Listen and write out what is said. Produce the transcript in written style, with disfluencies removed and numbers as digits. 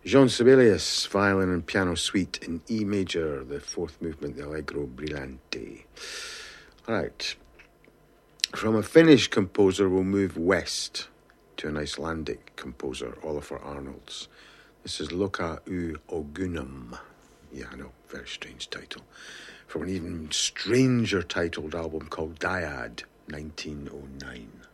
Jean Sibelius, violin and piano suite in E major, the fourth movement, the Allegro Brillante. All right. From a Finnish composer, we'll move west to an Icelandic composer, Olafur Arnalds. This is Loka U Ogunum. Yeah, I know, very strange title. From an even stranger titled album called Dyad, 1909.